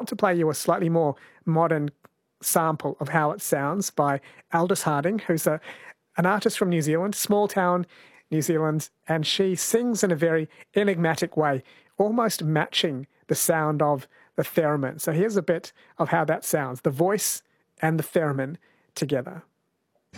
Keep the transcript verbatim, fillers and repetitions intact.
want to play you a slightly more modern sample of how it sounds by Aldous Harding, who's a, an artist from New Zealand, small town New Zealand, and she sings in a very enigmatic way, almost matching the sound of the theremin. So here's a bit of how that sounds, the voice and the theremin together.